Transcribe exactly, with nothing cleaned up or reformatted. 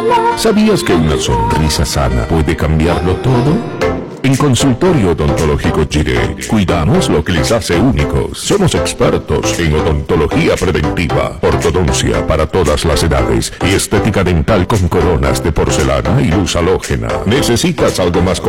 ¿Sabías que una sonrisa sana puede cambiarlo todo? En Consultorio Odontológico Chiré, cuidamos lo que les hace únicos. Somos expertos en odontología preventiva, ortodoncia para todas las edades y estética dental con coronas de porcelana y luz halógena. ¿Necesitas algo más